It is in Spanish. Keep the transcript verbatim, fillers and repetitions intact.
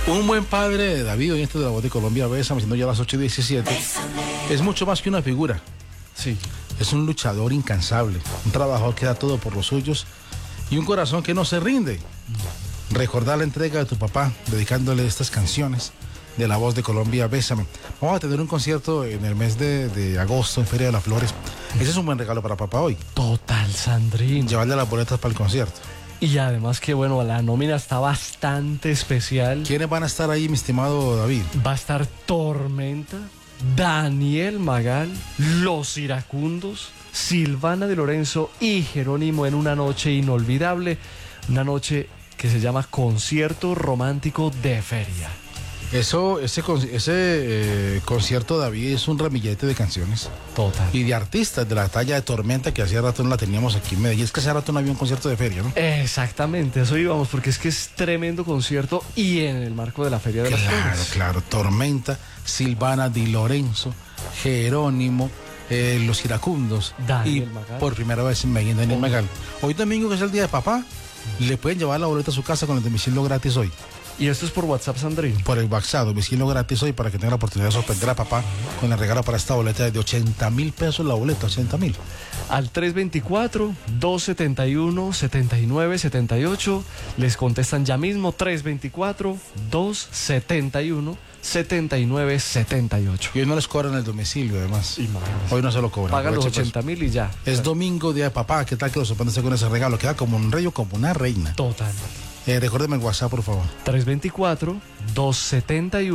Un buen padre, David, hoy este de la Voz de Colombia, Bésame, siendo ya las ocho y diecisiete, es mucho más que una figura. Sí. Es un luchador incansable, un trabajador que da todo por los suyos y un corazón que no se rinde. Recordar la entrega de tu papá, dedicándole estas canciones de la Voz de Colombia, Bésame. Vamos a tener un concierto en el mes de, de agosto en Feria de las Flores. Ese es un buen regalo para papá hoy. Total, Sandrín. Llevarle las boletas para el concierto. Y además que bueno, la nómina está bastante especial. ¿Quiénes van a estar ahí, mi estimado David? Va a estar Tormenta, Daniel Magal, Los Iracundos, Silvana de Lorenzo y Jerónimo en una noche inolvidable. Una noche que se llama Concierto Romántico de Feria. Eso, ese, ese eh, concierto, David, es un ramillete de canciones. Total. Y de artistas de la talla de Tormenta, que hacía rato no la teníamos aquí en Medellín. Es que hace rato no había un concierto de feria, ¿no? Exactamente, eso íbamos, porque es que es tremendo concierto y en el marco de la Feria de las Claro, Flores. claro. Tormenta, Silvana Di Lorenzo, Jerónimo, eh, Los Iracundos. Daniel y Magal. por primera vez en Medellín, Daniel Magal. Hoy domingo, que es el día de papá, le pueden llevar la boleta a su casa con el domicilio gratis hoy. Y esto es por WhatsApp, Sandrín. Por el WhatsApp, domicilio gratis hoy, para que tenga la oportunidad de sorprender a papá con el regalo para esta boleta de ochenta mil pesos la boleta, ochenta mil. Al tres veinticuatro, dos setenta y uno, setenta y nueve setenta y ocho les contestan ya mismo. Tres veinticuatro, dos setenta y uno, setenta y nueve setenta y ocho. Y hoy no les cobran el domicilio, además. Imagínese. Hoy no se lo cobran. Pagan los Aproveche, pues. ochenta mil y ya. Es domingo, día de papá. ¿Qué tal que lo sorprende con ese regalo? Queda como un rey o como una reina. Total. Eh, recuérdeme el WhatsApp, por favor. tres veinticuatro, dos setenta y uno